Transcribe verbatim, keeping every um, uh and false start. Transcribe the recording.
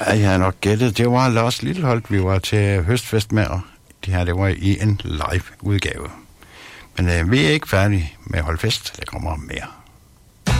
Ja, jeg har nok gættet. Det var Lars Lilleholdt, vi var til høstfest med, og det her, det var i en live udgave. Men øh, vi er ikke færdige med at holde fest. Der kommer mere.